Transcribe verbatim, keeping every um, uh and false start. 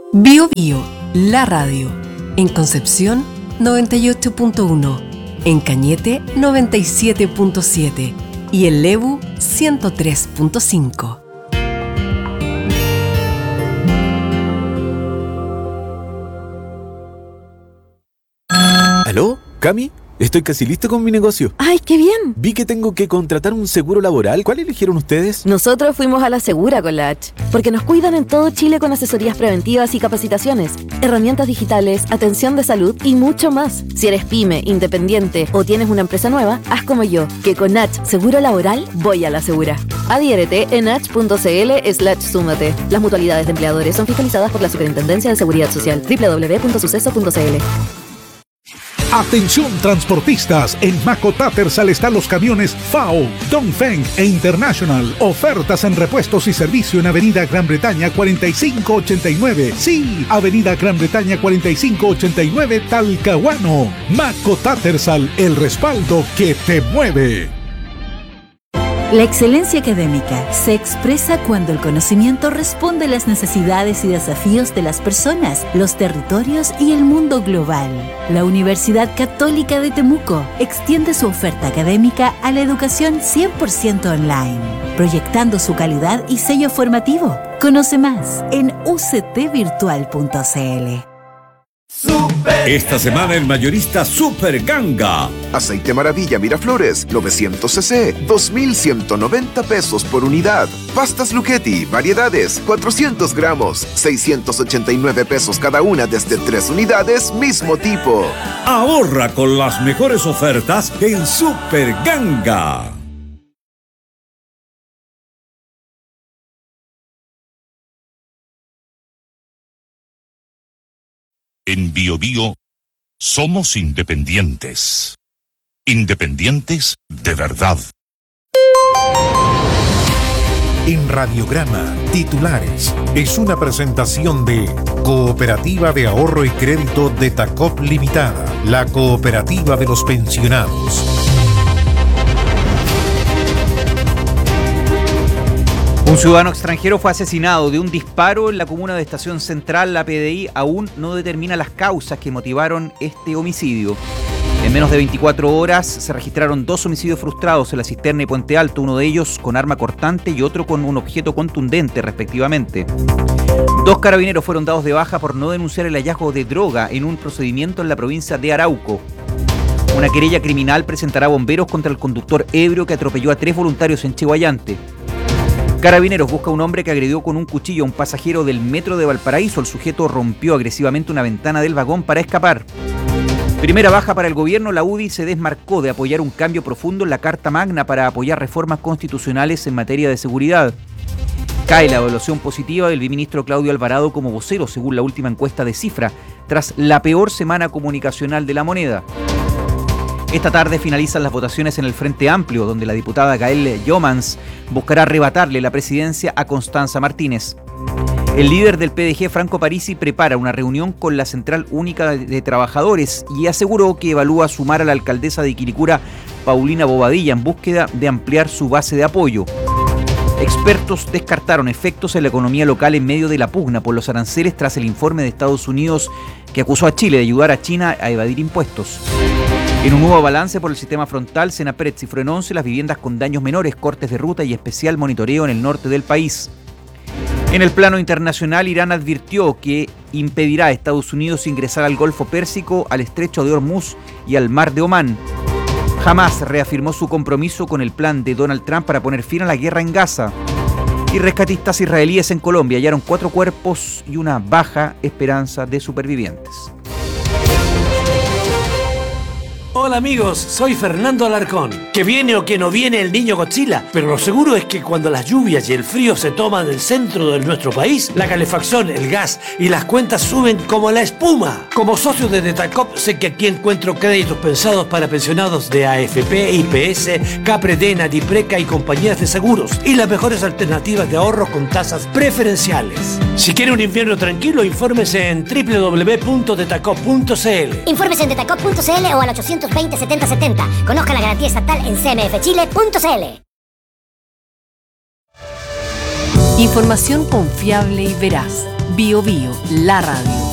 Bio Bio, la radio. En Concepción, noventa y ocho punto uno. En Cañete, noventa y siete punto siete. Y en Lebu, ciento tres punto cinco. ¿Aló? ¿Cami? Estoy casi listo con mi negocio. ¡Ay, qué bien! Vi que tengo que contratar un seguro laboral. ¿Cuál eligieron ustedes? Nosotros fuimos a la Segura con la H, porque nos cuidan en todo Chile con asesorías preventivas y capacitaciones, herramientas digitales, atención de salud y mucho más. Si eres pyme, independiente o tienes una empresa nueva, haz como yo, que con H Seguro Laboral voy a la Segura. Adhiérete en h.cl slash súmate. Las mutualidades de empleadores son fiscalizadas por la Superintendencia de Seguridad Social. doble u doble u doble u punto suceso punto c l. Atención transportistas, en Maco Tattersall están los camiones F A O, Dongfeng e International. Ofertas en repuestos y servicio en Avenida Gran Bretaña cuarenta y cinco ochenta y nueve. Sí, Avenida Gran Bretaña cuarenta y cinco ochenta y nueve, Talcahuano. Maco Tattersall, el respaldo que te mueve. La excelencia académica se expresa cuando el conocimiento responde a las necesidades y desafíos de las personas, los territorios y el mundo global. La Universidad Católica de Temuco extiende su oferta académica a la educación cien por ciento online, proyectando su calidad y sello formativo. Conoce más en u c t virtual punto c l. Esta semana el mayorista Super Ganga. Aceite Maravilla Miraflores, novecientos centilitros, dos mil ciento noventa pesos por unidad. Pastas Lucchetti, variedades, cuatrocientos gramos, seiscientos ochenta y nueve pesos cada una desde tres unidades, mismo tipo. Ahorra con las mejores ofertas en Super Ganga. En Bio Bio somos independientes. Independientes de verdad. En Radiograma, titulares, es una presentación de Cooperativa de Ahorro y Crédito de Tacop Limitada, la cooperativa de los pensionados. Un ciudadano extranjero fue asesinado de un disparo en la comuna de Estación Central. La P D I aún no determina las causas que motivaron este homicidio. En menos de veinticuatro horas se registraron dos homicidios frustrados en La Cisterna y Puente Alto, uno de ellos con arma cortante y otro con un objeto contundente, respectivamente. Dos carabineros fueron dados de baja por no denunciar el hallazgo de droga en un procedimiento en la provincia de Arauco. Una querella criminal presentará bomberos contra el conductor ebrio que atropelló a tres voluntarios en Chihuayante. Carabineros busca a un hombre que agredió con un cuchillo a un pasajero del metro de Valparaíso. El sujeto rompió agresivamente una ventana del vagón para escapar. Primera baja para el gobierno. La U D I se desmarcó de apoyar un cambio profundo en la Carta Magna para apoyar reformas constitucionales en materia de seguridad. Cae la evaluación positiva del viceministro Claudio Alvarado como vocero, según la última encuesta de Cifra, tras la peor semana comunicacional de la moneda. Esta tarde finalizan las votaciones en el Frente Amplio, donde la diputada Gael Jomans buscará arrebatarle la presidencia a Constanza Martínez. El líder del P D G, Franco Parisi, prepara una reunión con la Central Única de Trabajadores y aseguró que evalúa sumar a la alcaldesa de Quilicura, Paulina Bobadilla, en búsqueda de ampliar su base de apoyo. Expertos descartaron efectos en la economía local en medio de la pugna por los aranceles tras el informe de Estados Unidos que acusó a Chile de ayudar a China a evadir impuestos. En un nuevo balance por el sistema frontal, Senapred cifró en once las viviendas con daños menores, cortes de ruta y especial monitoreo en el norte del país. En el plano internacional, Irán advirtió que impedirá a Estados Unidos ingresar al Golfo Pérsico, al Estrecho de Hormuz y al Mar de Omán. Hamás reafirmó su compromiso con el plan de Donald Trump para poner fin a la guerra en Gaza. Y rescatistas israelíes en Colombia hallaron cuatro cuerpos y una baja esperanza de supervivientes. Hola amigos, soy Fernando Alarcón. Que viene o que no viene el niño Godzilla, pero lo seguro es que cuando las lluvias y el frío se toman el centro de nuestro país, la calefacción, el gas y las cuentas suben como la espuma. Como socio de Detacop sé que aquí encuentro créditos pensados para pensionados de A F P, I P S, Capredena, Dipreca y compañías de seguros y las mejores alternativas de ahorro con tasas preferenciales. Si quiere un invierno tranquilo, infórmese en doble u doble u doble u punto detacop punto c l. Infórmese en detacop punto c l o al ochocientos veinte setenta setenta. Conozca la garantía estatal en c m f chile punto c l. Información confiable y veraz. Bio Bio, la radio.